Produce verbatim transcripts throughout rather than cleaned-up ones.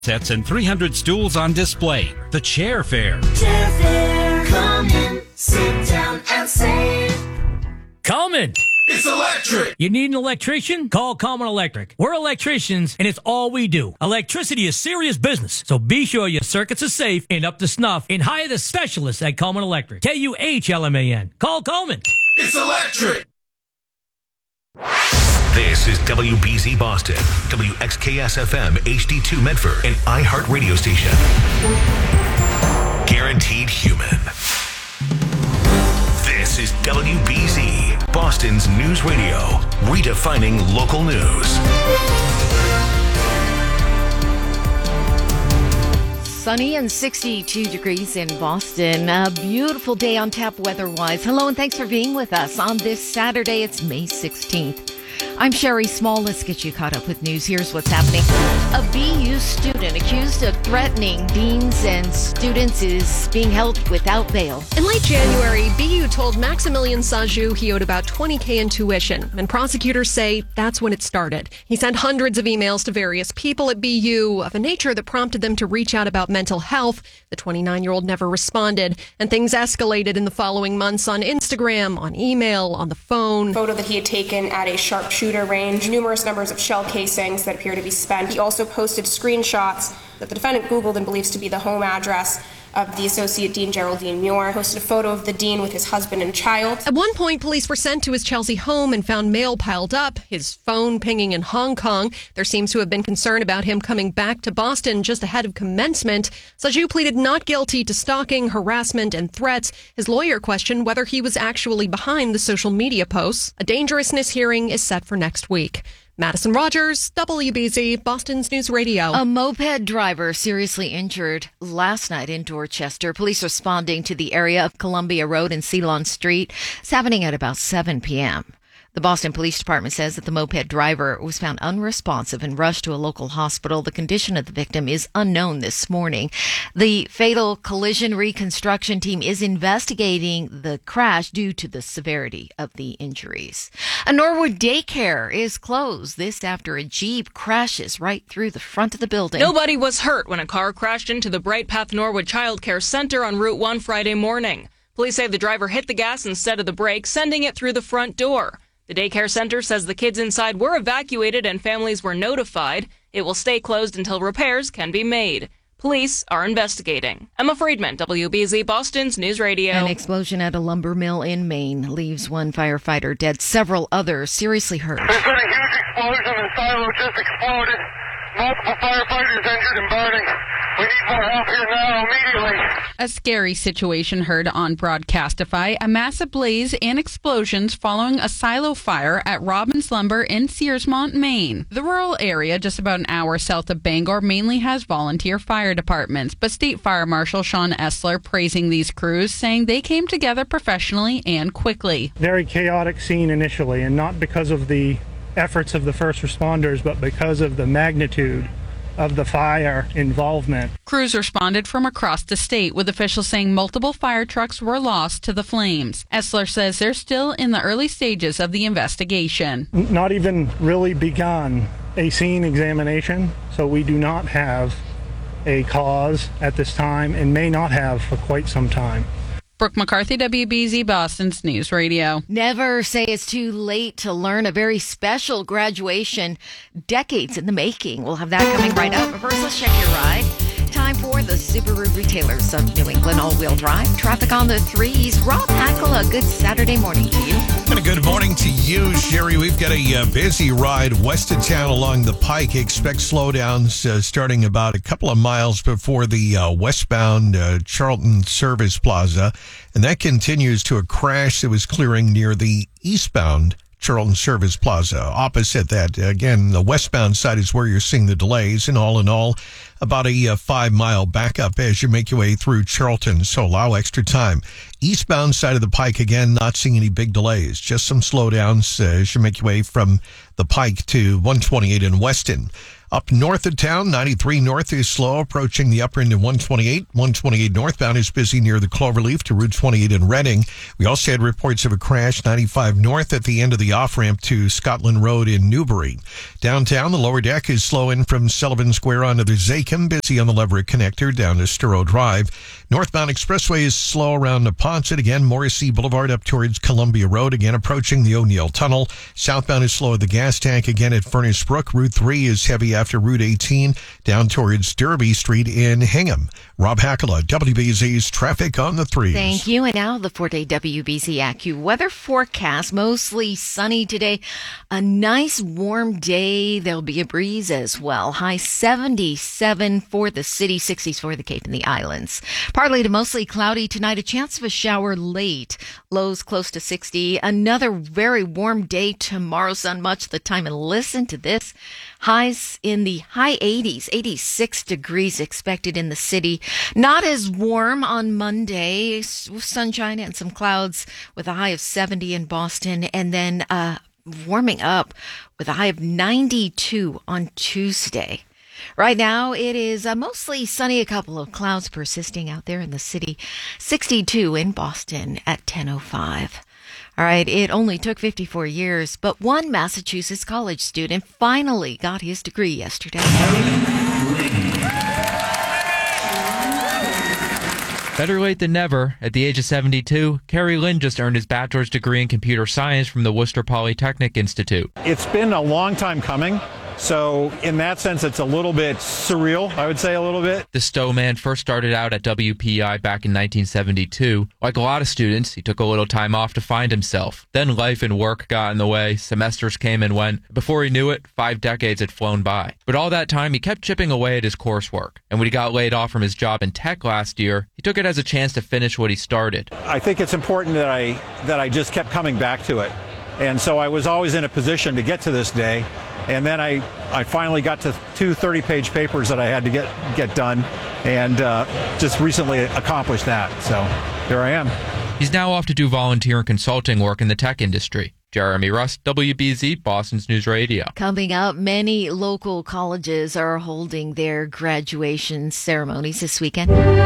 Sets and three hundred stools on display. The Chair Fair. Chair Fair. Come in, sit down and save. Common. It's electric. You need an electrician? Call Common Electric. We're electricians, and it's all we do. Electricity is serious business, so be sure your circuits are safe and up to snuff, and hire the specialists at Common Electric. K U H L M A N. Call Common. It's electric. This is W B Z Boston, W X K S F M H D two Medford, an iHeart radio station. Guaranteed human. This is W B Z, Boston's news radio, redefining local news. Sunny and sixty-two degrees in Boston. A beautiful day on tap weather-wise. Hello and thanks for being with us on this Saturday. It's May sixteenth. I'm Sherry Small. Let's get you caught up with news. Here's what's happening. A B U student accused of threatening deans and students is being held without bail. In late January, B U told Maximilian Saju he owed about twenty thousand dollars in tuition, and prosecutors say that's when it started. He sent hundreds of emails to various people at B U of a nature that prompted them to reach out about mental health. The twenty-nine-year-old never responded, and things escalated in the following months on Instagram, on email, on the phone. Photo that he had taken at a sharpshooter range, numerous numbers of shell casings that appear to be spent. He also posted screenshots that the defendant Googled and believes to be the home address of the Associate Dean Geraldine Muir, posted a photo of the dean with his husband and child. At one point, police were sent to his Chelsea home and found mail piled up, his phone pinging in Hong Kong. There seems to have been concern about him coming back to Boston just ahead of commencement. Saju pleaded not guilty to stalking, harassment, and threats. His lawyer questioned whether he was actually behind the social media posts. A dangerousness hearing is set for next week. Madison Rogers, W B Z, Boston's News Radio. A moped driver seriously injured last night in Dorchester. Police responding to the area of Columbia Road and Ceylon Street. It's happening at about seven p.m. The Boston Police Department says that the moped driver was found unresponsive and rushed to a local hospital. The condition of the victim is unknown this morning. The fatal collision reconstruction team is investigating the crash due to the severity of the injuries. A Norwood daycare is closed this after a Jeep crashes right through the front of the building. Nobody was hurt when a car crashed into the Bright Path Norwood Child Care Center on Route one Friday morning. Police say the driver hit the gas instead of the brake, sending it through the front door. The daycare center says the kids inside were evacuated and families were notified. It will stay closed until repairs can be made. Police are investigating. Emma Friedman, W B Z Boston's News Radio. An explosion at a lumber mill in Maine leaves one firefighter dead, several others seriously hurt. There's been a huge explosion. The silo just exploded. Multiple firefighters injured and burning. We need more help here now, immediately. A scary situation heard on Broadcastify. A massive blaze and explosions following a silo fire at Robbins Lumber in Searsmont, Maine. The rural area, just about an hour south of Bangor, mainly has volunteer fire departments, but State Fire Marshal Sean Essler praising these crews, saying they came together professionally and quickly. Very chaotic scene initially, and not because of the efforts of the first responders, but because of the magnitude of the fire involvement. Crews responded from across the state, with officials saying multiple fire trucks were lost to the flames. Essler says they're still in the early stages of the investigation. Not even really begun a scene examination, so we do not have a cause at this time and may not have for quite some time. Brooke McCarthy, W B Z Boston's News Radio. Never say it's too late to learn. A very special graduation, decades in the making. We'll have that coming right up. But first, let's check your ride. Time for the Subaru Retailers of New England all-wheel drive. Traffic on the threes. Rob Hackle, a good Saturday morning to you. And a good morning to you, Sherry. We've got a uh, busy ride west of town along the Pike. Expect slowdowns uh, starting about a couple of miles before the uh, westbound uh, Charlton Service Plaza. And that continues to a crash that was clearing near the eastbound Charlton Service Plaza. Opposite that, again, the westbound side is where you're seeing the delays. And all in all, about a uh, five-mile backup as you make your way through Charlton, so allow extra time. Eastbound side of the Pike, again, not seeing any big delays, just some slowdowns uh, as you make your way from the Pike to one twenty-eight in Weston. Up north of town, ninety-three north is slow, approaching the upper end of one twenty-eight. one twenty-eight northbound is busy near the Cloverleaf to Route twenty-eight in Reading. We also had reports of a crash ninety-five north at the end of the off-ramp to Scotland Road in Newbury. Downtown, the lower deck is slow in from Sullivan Square onto the Zakim, busy on the Leverett Connector down to Sturrow Drive. Northbound Expressway is slow around Neponset. Again, Morrissey Boulevard up towards Columbia Road, again approaching the O'Neill Tunnel. Southbound is slow at the gas tank, again at Furnace Brook. Route three is heavy after Route eighteen, down towards Derby Street in Hingham. Rob Hackala, W B Z's Traffic on the Threes. Thank you. And now the four-day W B Z AccuWeather forecast. Mostly sunny today. A nice warm day. There'll be a breeze as well. High seventy-seven for the city, sixties for the Cape and the Islands. Partly to mostly cloudy tonight. A chance of a shower late. Lows close to sixty. Another very warm day tomorrow. Sun much of the time. And listen to this. Highs in the high eighties, eighty-six degrees expected in the city. Not as warm on Monday, sunshine and some clouds with a high of seventy in Boston, and then uh, warming up with a high of ninety-two on Tuesday. Right now, it is uh, mostly sunny, a couple of clouds persisting out there in the city. sixty-two in Boston at ten oh five. All right, it only took fifty-four years, but one Massachusetts college student finally got his degree yesterday. Better late than never. At the age of seventy-two, Kerry Lynn just earned his bachelor's degree in computer science from the Worcester Polytechnic Institute. It's been a long time coming. So in that sense, it's a little bit surreal, I would say a little bit. The Stowe man first started out at W P I back in nineteen seventy-two. Like a lot of students, he took a little time off to find himself. Then life and work got in the way, semesters came and went. Before he knew it, five decades had flown by. But all that time, he kept chipping away at his coursework. And when he got laid off from his job in tech last year, he took it as a chance to finish what he started. I think it's important that I that I just kept coming back to it. And so I was always in a position to get to this day. And then I, I finally got to two thirty-page papers that I had to get, get done, and uh, just recently accomplished that. So here I am. He's now off to do volunteer and consulting work in the tech industry. Jeremy Rust, W B Z, Boston's News Radio. Coming up, many local colleges are holding their graduation ceremonies this weekend.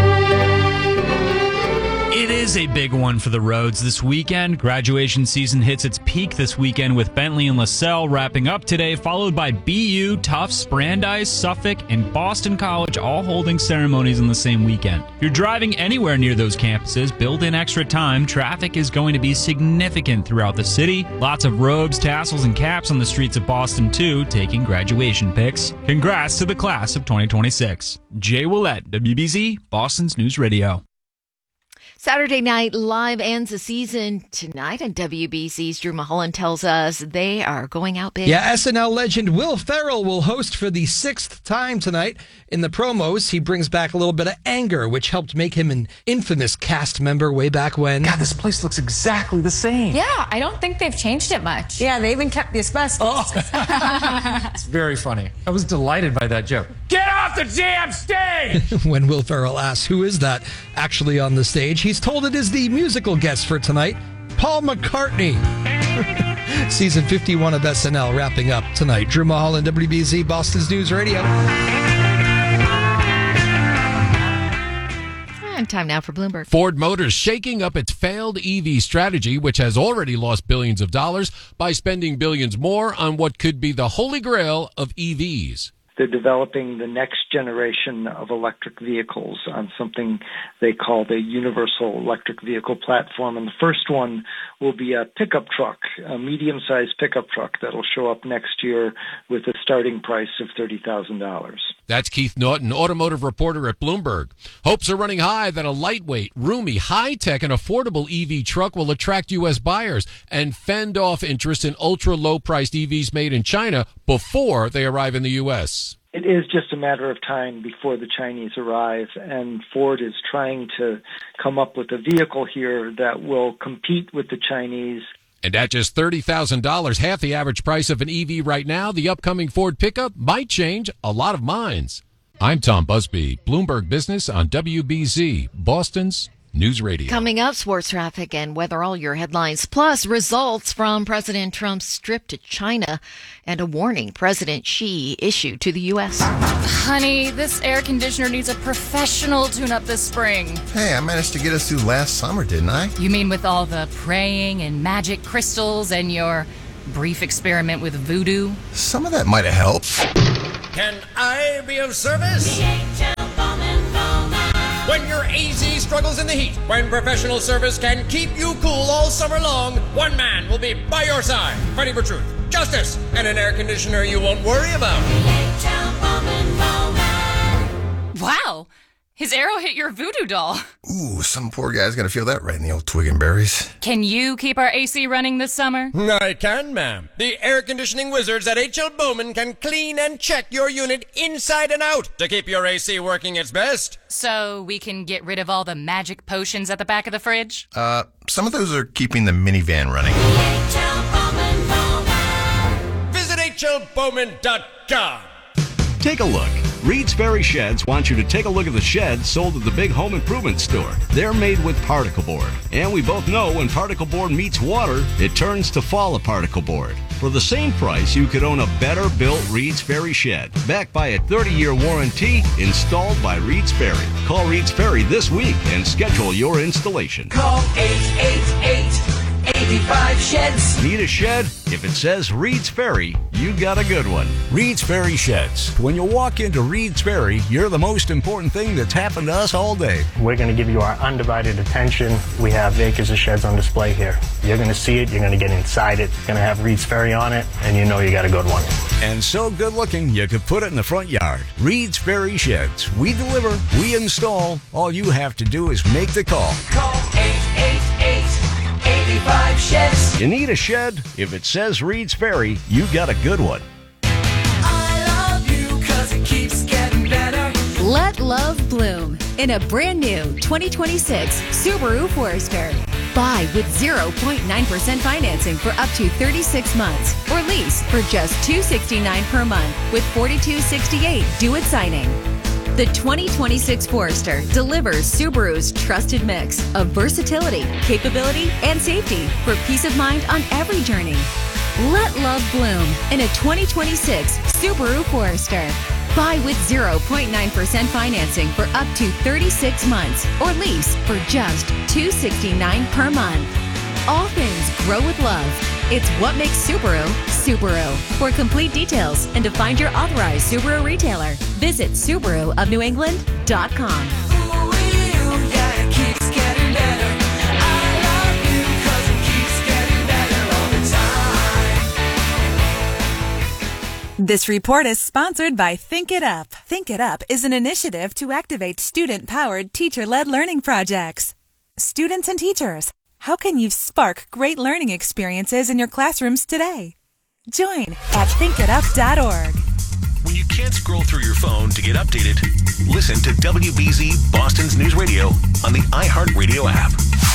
It is a big one for the roads this weekend. Graduation season hits its peak this weekend with Bentley and LaSalle wrapping up today, followed by B U, Tufts, Brandeis, Suffolk, and Boston College all holding ceremonies on the same weekend. If you're driving anywhere near those campuses, build in extra time. Traffic is going to be significant throughout the city. Lots of robes, tassels, and caps on the streets of Boston, too, taking graduation pics. Congrats to the class of twenty twenty-six. Jay Willett, W B Z, Boston's News Radio. Saturday Night Live ends the season tonight, and W B C's Drew Mulholland tells us they are going out big. Yeah, S N L legend Will Ferrell will host for the sixth time tonight. In the promos, he brings back a little bit of anger, which helped make him an infamous cast member way back when. God, this place looks exactly the same. Yeah, I don't think they've changed it much. Yeah, they even kept the asbestos. Oh. It's very funny. I was delighted by that joke. Get off the damn stage! When Will Ferrell asks who is that actually on the stage, he's told it is the musical guest for tonight, Paul McCartney. Season fifty-one of S N L wrapping up tonight. Drew Mulholland, W B Z, Boston's News Radio. And time now for Bloomberg. Ford Motors shaking up its failed E V strategy, which has already lost billions of dollars, by spending billions more on what could be the holy grail of E Vs. They're developing the next generation of electric vehicles on something they call the Universal Electric Vehicle Platform. And the first one will be a pickup truck, a medium-sized pickup truck that'll show up next year with a starting price of thirty thousand dollars. That's Keith Norton, automotive reporter at Bloomberg. Hopes are running high that a lightweight, roomy, high-tech, and affordable E V truck will attract U S buyers and fend off interest in ultra-low-priced E Vs made in China before they arrive in the U S. It is just a matter of time before the Chinese arrive, and Ford is trying to come up with a vehicle here that will compete with the Chinese. And at just thirty thousand dollars, half the average price of an E V right now, the upcoming Ford pickup might change a lot of minds. I'm Tom Busby, Bloomberg Business on W B Z, Boston's News Radio. Coming up, sports traffic and weather, all your headlines, plus results from President Trump's trip to China and a warning President Xi issued to the U S. Honey, this air conditioner needs a professional tune-up this spring. Hey, I managed to get us through last summer, didn't I? You mean with all the praying and magic crystals and your brief experiment with voodoo? Some of that might have helped. Can I be of service? When your A Z struggles in the heat, when professional service can keep you cool all summer long, one man will be by your side, fighting for truth, justice, and an air conditioner you won't worry about. Wow! His arrow hit your voodoo doll. Ooh, some poor guy's gonna feel that right in the old twig and berries. Can you keep our A C running this summer? I can, ma'am. The air conditioning wizards at H L Bowman can clean and check your unit inside and out to keep your A C working its best. So we can get rid of all the magic potions at the back of the fridge? Uh, some of those are keeping the minivan running. Visit H L Bowman dot com. Take a look. Reed's Ferry Sheds wants you to take a look at the sheds sold at the big home improvement store. They're made with particle board. And we both know when particle board meets water, it turns to fall particle board. For the same price, you could own a better built Reed's Ferry Shed, backed by a thirty-year warranty, installed by Reed's Ferry. Call Reed's Ferry this week and schedule your installation. Call eight eight eight, eight five, sheds. Need a shed? If it says Reed's Ferry, you got a good one. Reed's Ferry Sheds. When you walk into Reed's Ferry, you're the most important thing that's happened to us all day. We're going to give you our undivided attention. We have acres of sheds on display here. You're going to see it. You're going to get inside it. It's going to have Reed's Ferry on it, and you know you got a good one. And so good looking, you could put it in the front yard. Reed's Ferry Sheds. We deliver, we install. All you have to do is make the call. Call eight eight eight, eight five, sheds. You need a shed? If it says Reed's Ferry, you got a good one. I love you 'cause it keeps getting better. Let love bloom in a brand new twenty twenty-six Subaru Forester. Buy with zero point nine percent financing for up to thirty-six months or lease for just two hundred sixty-nine dollars per month with forty-two dollars and sixty-eight cents due at signing. The twenty twenty-six Forester delivers Subaru's trusted mix of versatility, capability, and safety for peace of mind on every journey. Let love bloom in a twenty twenty-six Subaru Forester. Buy with zero point nine percent financing for up to thirty-six months or lease for just two hundred sixty-nine dollars per month. All things grow with love. It's what makes Subaru, Subaru. For complete details and to find your authorized Subaru retailer, visit Subaru of New England dot com. This report is sponsored by Think It Up. Think It Up is an initiative to activate student-powered, teacher-led learning projects. Students and teachers, how can you spark great learning experiences in your classrooms today? Join at think it up dot org. When you can't scroll through your phone to get updated, listen to W B Z Boston's News Radio on the iHeartRadio app.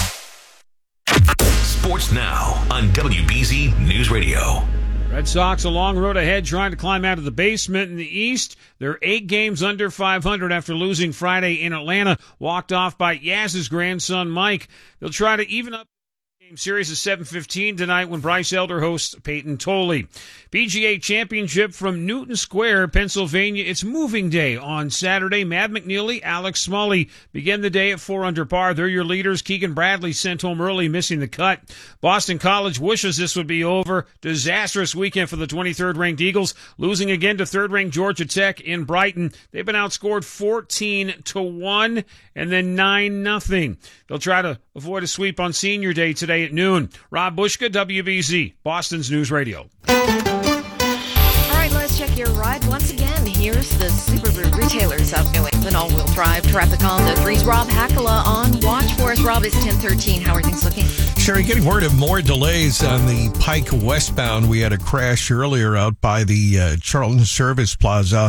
Sports now on W B Z News Radio. Red Sox a long road ahead trying to climb out of the basement in the East. They're eight games under five hundred after losing Friday in Atlanta, walked off by Yaz's grandson Mike. They'll try to even up the game series at seven fifteen tonight when Bryce Elder hosts Peyton Tolley. P G A Championship from Newton Square, Pennsylvania. It's moving day on Saturday. Matt McNeely, Alex Smalley begin the day at four under par. They're your leaders. Keegan Bradley sent home early, missing the cut. Boston College wishes this would be over. Disastrous weekend for the twenty-third ranked Eagles, losing again to third ranked Georgia Tech in Brighton. They've been outscored fourteen to one and then nine nothing. They'll try to avoid a sweep on senior day today at noon. Rob Bushka, W B Z, Boston's News Radio. All right, let's check your ride once again. Here's the Subaru retailers of New England all-wheel drive traffic on the threes. Rob Hakala on watch for us. Rob, it's ten thirteen. How are things looking? Sherry, getting word of more delays on the Pike westbound. We had a crash earlier out by the uh, Charlton Service Plaza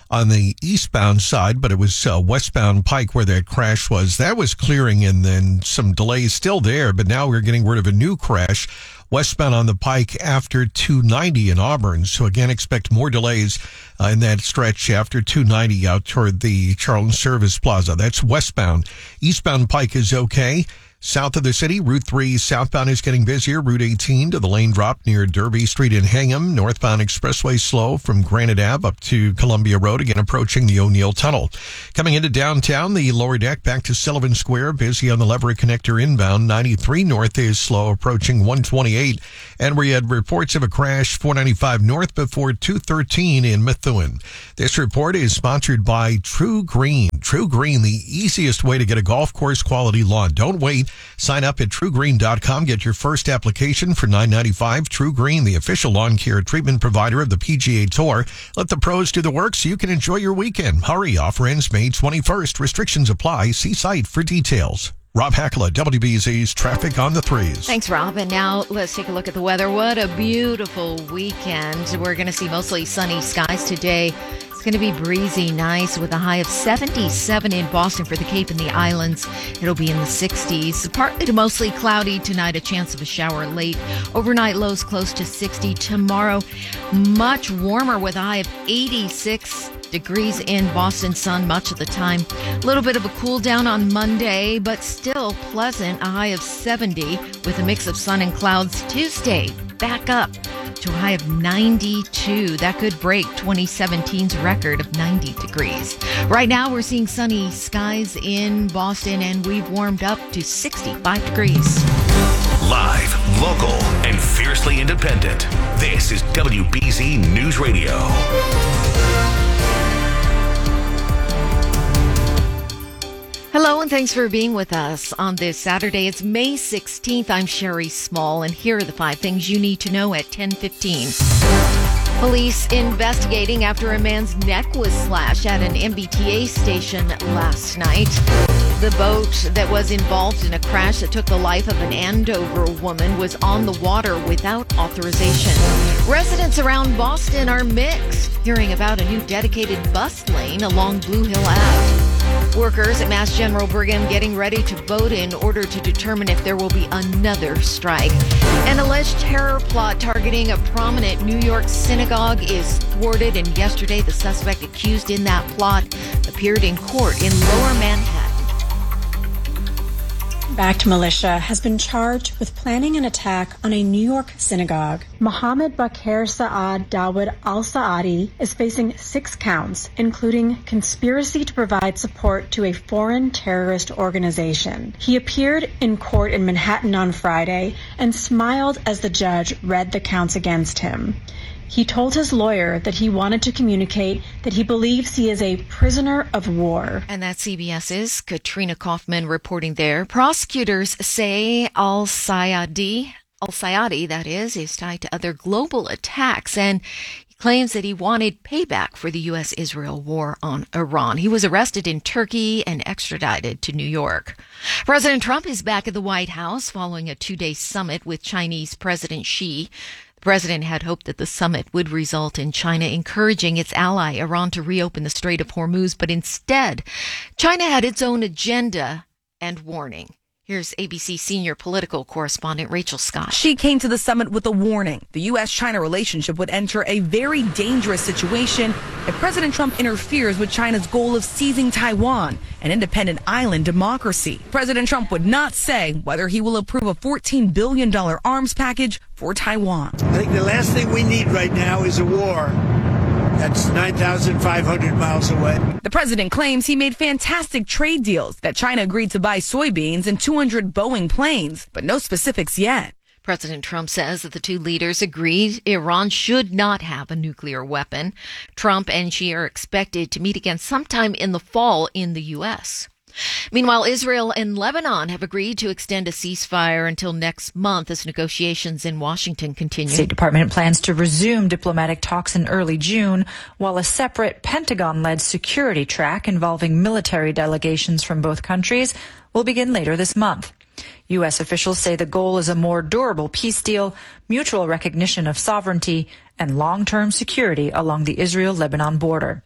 on the eastbound side, but it was uh, westbound Pike where that crash was. That was clearing, and then some delays still there, but now we're getting rid of a new crash westbound on the Pike after two ninety in Auburn. So again, expect more delays uh, in that stretch after two ninety out toward the Charlton Service Plaza. That's westbound. Eastbound Pike is okay. South of the city, Route three southbound is getting busier. Route eighteen to the lane drop near Derby Street in Hingham. Northbound expressway slow from Granite Ave up to Columbia Road, again approaching the O'Neill Tunnel. Coming into downtown, the lower deck back to Sullivan Square, busy on the Leverett Connector inbound. ninety-three north is slow approaching one twenty-eight. And we had reports of a crash four ninety-five north before two thirteen in Methuen. This report is sponsored by True Green. True Green, the easiest way to get a golf course quality lawn. Don't wait. Sign up at true green dot com. Get your first application for nine ninety-five. True Green, the official lawn care treatment provider of the P G A Tour. Let the pros do the work so you can enjoy your weekend. Hurry, offer ends May twenty-first. Restrictions apply. See site for details. Rob Hackala, W B Z's Traffic on the Threes. Thanks, Rob. And now let's take a look at the weather. What a beautiful weekend. We're going to see mostly sunny skies today. It's going to be breezy, nice, with a high of seventy-seven in Boston for the Cape and the Islands. It'll be in the sixties. Partly to mostly cloudy tonight, a chance of a shower late. Overnight lows close to sixty. Tomorrow, much warmer with a high of eighty-six degrees in Boston, sun much of the time. A little bit of a cool down on Monday, but still pleasant, a high of seventy with a mix of sun and clouds. Tuesday, back up to a high of ninety-two. That could break twenty seventeen's record of ninety degrees. Right now, we're seeing sunny skies in Boston, and we've warmed up to sixty-five degrees. Live, local, and fiercely independent. This is W B Z News Radio. Hello, and thanks for being with us on this Saturday. It's May sixteenth. I'm Sherry Small, and here are the five things you need to know at ten fifteen. Police investigating after a man's neck was slashed at an M B T A station last night. The boat that was involved in a crash that took the life of an Andover woman was on the water without authorization. Residents around Boston are mixed, hearing about a new dedicated bus lane along Blue Hill Avenue. Workers at Mass General Brigham getting ready to vote in order to determine if there will be another strike. An alleged terror plot targeting a prominent New York synagogue is thwarted, and yesterday the suspect accused in that plot appeared in court in Lower Manhattan. Backed militia has been charged with planning an attack on a New York synagogue. Mohammed Bakr Saad Dawood al-Saadi is facing six counts, including conspiracy to provide support to a foreign terrorist organization. He appeared in court in Manhattan on Friday and smiled as the judge read the counts against him. He told his lawyer that he wanted to communicate that he believes he is a prisoner of war. And that's CBS's Katrina Kaufman reporting there. Prosecutors say al-Sayadi, al-Sayadi, that is, is tied to other global attacks, and he claims that he wanted payback for the U S Israel war on Iran. He was arrested in Turkey and extradited to New York. President Trump is back at the White House following a two-day summit with Chinese President Xi. The president had hoped that the summit would result in China encouraging its ally Iran to reopen the Strait of Hormuz, but instead, China had its own agenda and warning. Here's A B C senior political correspondent Rachel Scott. She came to the summit with a warning. The U S China relationship would enter a very dangerous situation if President Trump interferes with China's goal of seizing Taiwan, an independent island democracy. President Trump would not say whether he will approve a fourteen billion dollars arms package for Taiwan. I think the last thing we need right now is a war. That's nine thousand five hundred miles away. The president claims he made fantastic trade deals, that China agreed to buy soybeans and two hundred Boeing planes, but no specifics yet. President Trump says that the two leaders agreed Iran should not have a nuclear weapon. Trump and Xi are expected to meet again sometime in the fall in the U S. Meanwhile, Israel and Lebanon have agreed to extend a ceasefire until next month as negotiations in Washington continue. State Department plans to resume diplomatic talks in early June, while a separate Pentagon-led security track involving military delegations from both countries will begin later this month. U S officials say the goal is a more durable peace deal, mutual recognition of sovereignty, and long-term security along the Israel-Lebanon border.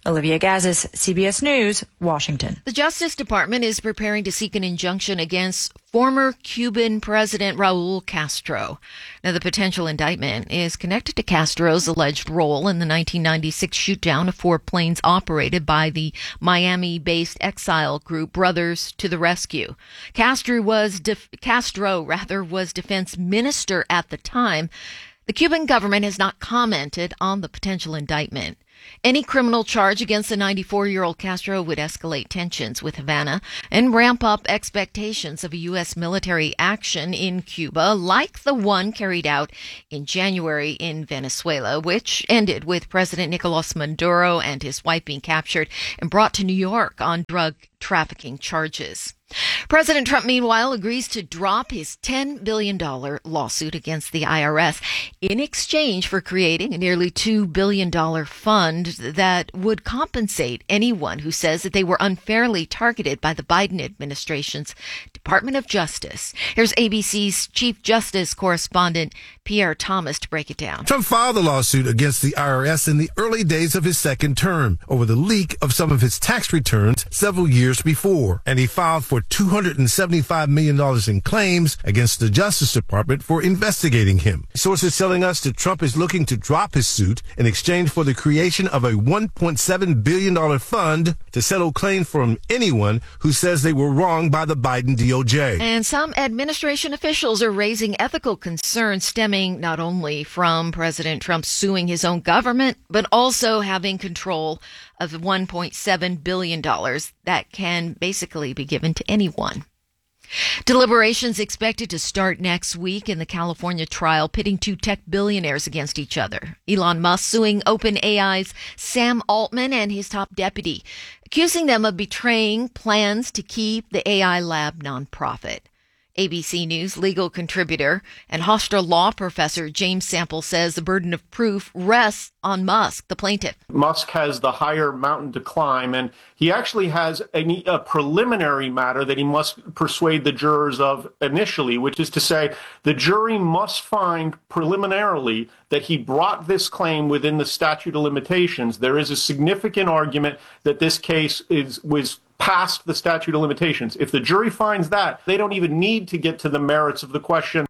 Olivia Gazis, C B S News, Washington. The Justice Department is preparing to seek an injunction against former Cuban President Raul Castro. Now, the potential indictment is connected to Castro's alleged role in the nineteen ninety-six shootdown of four planes operated by the Miami-based exile group Brothers to the Rescue. Castro was def- Castro rather was defense minister at the time. The Cuban government has not commented on the potential indictment. Any criminal charge against the ninety-four-year-old Castro would escalate tensions with Havana and ramp up expectations of a U S military action in Cuba, like the one carried out in January in Venezuela, which ended with President Nicolas Maduro and his wife being captured and brought to New York on drug trafficking charges. President Trump, meanwhile, agrees to drop his ten billion dollars lawsuit against the I R S in exchange for creating a nearly two billion dollars fund that would compensate anyone who says that they were unfairly targeted by the Biden administration's Department of Justice. Here's A B C's Chief Justice correspondent Pierre Thomas to break it down. Trump filed a lawsuit against the I R S in the early days of his second term over the leak of some of his tax returns several years before, and he filed for two hundred seventy-five million dollars in claims against the Justice Department for investigating him. Sources telling us that Trump is looking to drop his suit in exchange for the creation of a one point seven billion dollars fund to settle claims from anyone who says they were wronged by the Biden D O J. And some administration officials are raising ethical concerns stemming not only from President Trump suing his own government, but also having control of one point seven billion dollars that can basically be given to anyone. Deliberations expected to start next week in the California trial pitting two tech billionaires against each other. Elon Musk suing OpenAI's Sam Altman and his top deputy, accusing them of betraying plans to keep the A I lab nonprofit. A B C News legal contributor and Hofstra law professor James Sample says the burden of proof rests on Musk, the plaintiff. Musk has the higher mountain to climb, and he actually has a, a preliminary matter that he must persuade the jurors of initially, which is to say the jury must find preliminarily that he brought this claim within the statute of limitations. There is a significant argument that this case is was past the statute of limitations. If the jury finds that, they don't even need to get to the merits of the question.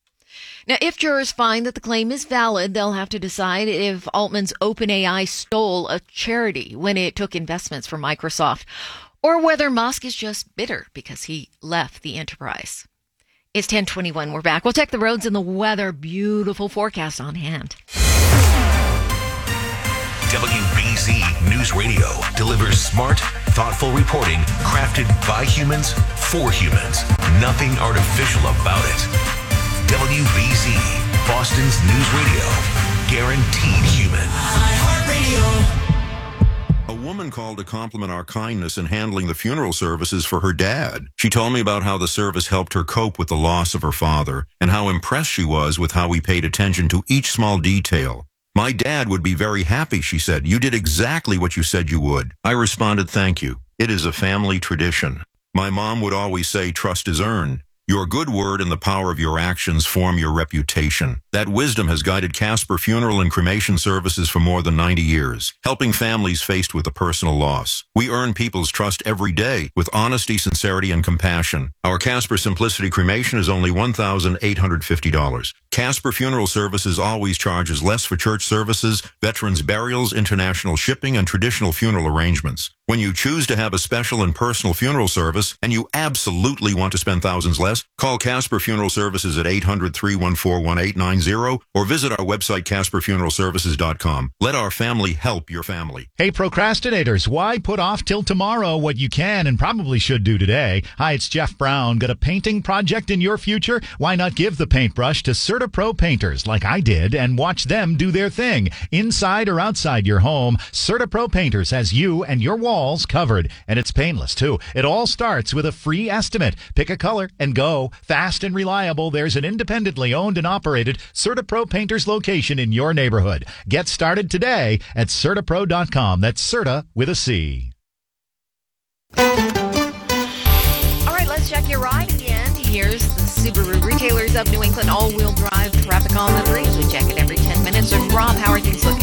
Now, if jurors find that the claim is valid, they'll have to decide if Altman's OpenAI stole a charity when it took investments from Microsoft, or whether Musk is just bitter because he left the enterprise. It's ten twenty-one. We're back. We'll check the roads and the weather. Beautiful forecast on hand. W B Z News Radio delivers smart, thoughtful reporting crafted by humans for humans. Nothing artificial about it. W B Z, Boston's news radio. Guaranteed human. A woman called to compliment our kindness in handling the funeral services for her dad. She told me about how the service helped her cope with the loss of her father and how impressed she was with how we paid attention to each small detail. My dad would be very happy, she said. You did exactly what you said you would. I responded, thank you. It is a family tradition. My mom would always say, trust is earned. Your good word and the power of your actions form your reputation. That wisdom has guided Casper Funeral and Cremation Services for more than ninety years, helping families faced with a personal loss. We earn people's trust every day with honesty, sincerity, and compassion. Our Casper Simplicity Cremation is only one thousand eight hundred fifty dollars. Casper Funeral Services always charges less for church services, veterans burials, international shipping, and traditional funeral arrangements. When you choose to have a special and personal funeral service, and you absolutely want to spend thousands less, call Casper Funeral Services at eight hundred, three one four, one eight nine zero or visit our website, casper funeral services dot com. Let our family help your family. Hey, procrastinators, why put off till tomorrow what you can and probably should do today? Hi, it's Jeff Brown. Got a painting project in your future? Why not give the paintbrush to CertaPro painters like I did and watch them do their thing? Inside or outside your home, CertaPro painters has you and your walls covered, and it's painless too. It all starts with a free estimate. Pick a color and go. Fast and reliable. There's an independently owned and operated CertaPro painters location in your neighborhood. Get started today at CertaPro dot com. That's Certa with a C. All right, let's check your ride again. Here's the Subaru Retailers of New England all-wheel drive traffic on the threes. We check it every ten minutes. And Rob, how are things looking?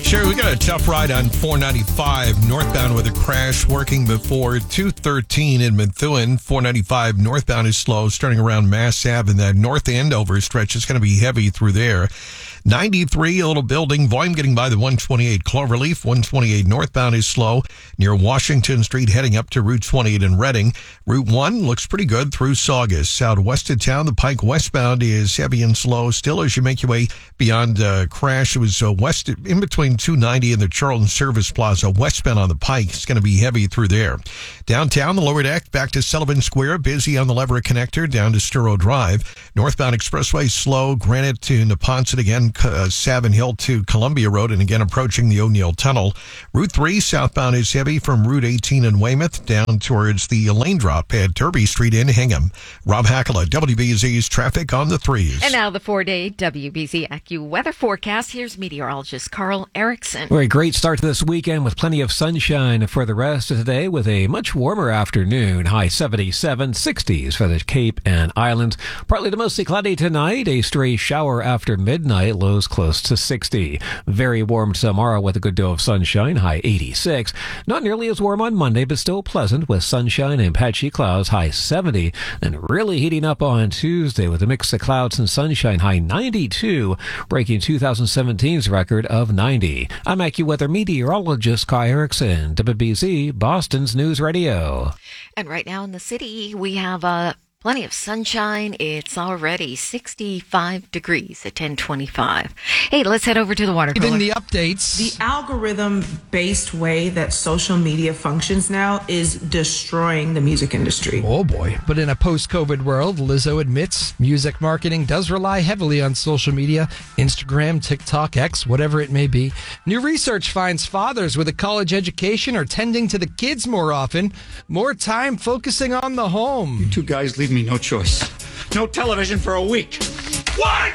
Sure, we got a tough ride on four ninety-five northbound with a crash working before two thirteen in Methuen. four ninety-five northbound is slow, starting around Mass Ave, and that north Andover stretch is going to be heavy through there. ninety-three, a little building volume getting by the one twenty-eight Cloverleaf. one twenty-eight northbound is slow near Washington Street, heading up to Route twenty-eight in Reading. Route one looks pretty good through Saugus. Southwest of town, the Pike westbound is heavy and slow still as you make your way beyond uh, crash. It was uh, west in between two ninety and the Charlton Service Plaza. Westbound on the Pike is going to be heavy through there. Downtown, the lower deck back to Sullivan Square, busy on the Leverett Connector down to Sturo Drive. Northbound expressway slow, Granite to Neponset again. Uh, Savin Hill to Columbia Road, and again approaching the O'Neill Tunnel. Route three southbound is heavy from Route eighteen in Weymouth down towards the lane drop at Derby Street in Hingham. Rob Hackala, W B Z's traffic on the threes. And now the four-day W B Z AccuWeather forecast. Here's meteorologist Carl Erickson. All right, great start to this weekend with plenty of sunshine for the rest of today with a much warmer afternoon. High seventy-seven, sixties for the Cape and Islands. Partly to mostly cloudy tonight. A stray shower after midnight. Lows close to sixty. Very warm tomorrow with a good deal of sunshine. High eighty-six. Not nearly as warm on Monday, but still pleasant with sunshine and patchy clouds. High seventy. And really heating up on Tuesday with a mix of clouds and sunshine. High ninety-two. Breaking two thousand seventeen's record of ninety. I'm AccuWeather meteorologist Kai Erickson, W B Z, Boston's News Radio. And right now in the city, we have uh, plenty of sunshine. It's already sixty-five degrees at ten twenty-five. Hey, let's head over to the water cooler. Then the updates. The algorithm-based way that social media functions now is destroying the music industry. Oh boy. But in a post-COVID world, Lizzo admits music marketing does rely heavily on social media, Instagram, TikTok, X, whatever it may be. New research finds fathers with a college education are tending to the kids more often, more time focusing on the home. You two guys leave me no choice. No television for a week. What?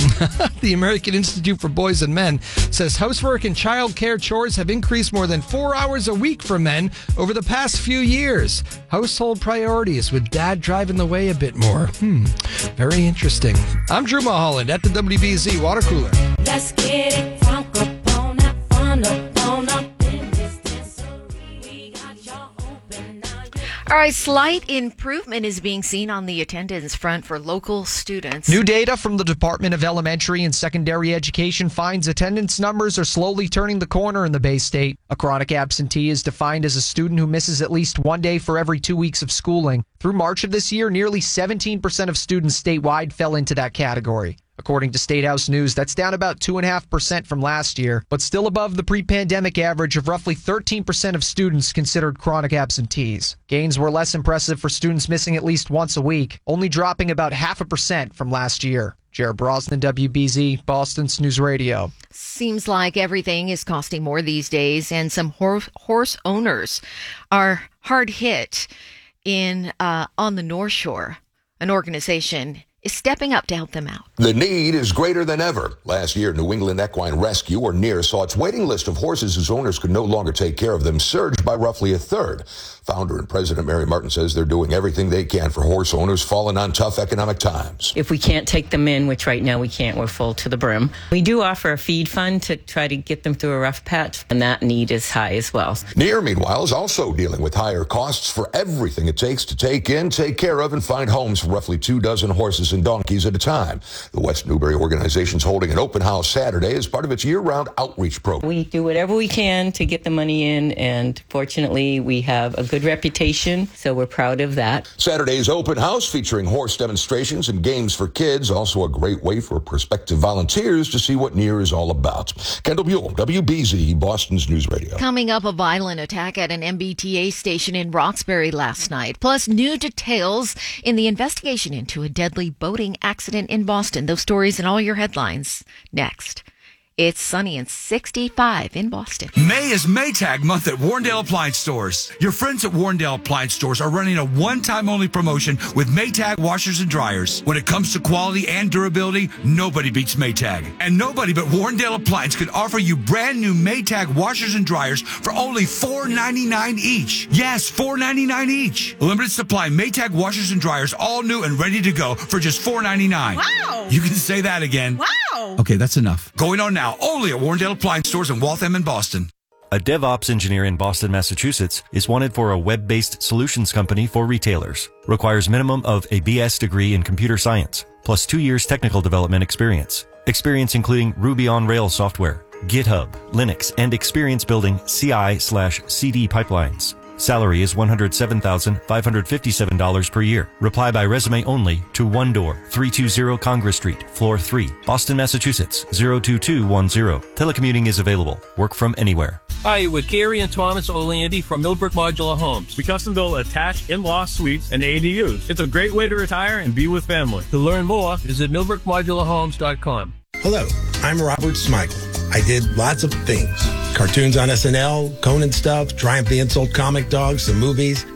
The American Institute for Boys and Men says housework and child care chores have increased more than four hours a week for men over the past few years. Household priorities with dad driving the way a bit more. Hmm, very interesting. I'm Drew Mulholland at the W B Z Water Cooler. Let's get it funk up on that fun up on up in this dancery. We got y'all open now. All right, slight improvement is being seen on the attendance front for local students. New data from the Department of Elementary and Secondary Education finds attendance numbers are slowly turning the corner in the Bay State. A chronic absentee is defined as a student who misses at least one day for every two weeks of schooling. Through March of this year, nearly seventeen percent of students statewide fell into that category. According to State House News, that's down about two point five percent from last year, but still above the pre-pandemic average of roughly thirteen percent of students considered chronic absentees. Gains were less impressive for students missing at least once a week, only dropping about half a percent from last year. Jared Brosnan, W B Z, Boston's News Radio. Seems like everything is costing more these days, and some horse, horse owners are hard hit in uh, on the North Shore. An organization is stepping up to help them out. The need is greater than ever. Last year, New England Equine Rescue, or N E R, saw its waiting list of horses whose owners could no longer take care of them surge by roughly a third. Founder and President Mary Martin says they're doing everything they can for horse owners falling on tough economic times. If we can't take them in, which right now we can't, we're full to the brim. We do offer a feed fund to try to get them through a rough patch, and that need is high as well. N E R, meanwhile, is also dealing with higher costs for everything it takes to take in, take care of, and find homes for roughly two dozen horses and donkeys at a time. The West Newbury organization is holding an open house Saturday as part of its year-round outreach program. We do whatever we can to get the money in, and fortunately, we have a good reputation, so we're proud of that. Saturday's open house featuring horse demonstrations and games for kids, also a great way for prospective volunteers to see what N E R is all about. Kendall Buell, W B Z, Boston's News Radio. Coming up, a violent attack at an M B T A station in Roxbury last night, plus new details in the investigation into a deadly boating accident in Boston. Those stories and all your headlines next. It's sunny and sixty-five in Boston. May is Maytag month at Warrendale Appliance Stores. Your friends at Warrendale Appliance Stores are running a one-time only promotion with Maytag washers and dryers. When it comes to quality and durability, nobody beats Maytag. And nobody but Warrendale Appliance could offer you brand new Maytag washers and dryers for only four ninety-nine each. Yes, four ninety-nine each. Limited supply Maytag washers and dryers, all new and ready to go for just four ninety-nine. Wow! You can say that again. Wow! No! Okay, that's enough. Going on now, only at Warrendale Appliance Stores in Waltham and Boston. A DevOps engineer in Boston, Massachusetts is wanted for a web-based solutions company for retailers. Requires minimum of a B S degree in computer science, plus two years technical development experience. Experience including Ruby on Rails software, GitHub, Linux, and experience building C I slash C D pipelines. Salary is one hundred seven thousand five hundred fifty-seven dollars per year. Reply by resume only to One Door, three two zero Congress Street, floor three, Boston, Massachusetts, zero two two one zero. Telecommuting is available. Work from anywhere. Hi, with Gary and Thomas Orlandi from Millbrook Modular Homes. We custom build attached in-law suites and A D Us. It's a great way to retire and be with family. To learn more, visit millbrook modular homes dot com. Hello, I'm Robert Smigel. I did lots of things. Cartoons on S N L, Conan stuff, Triumph the Insult Comic Dogs, the movies.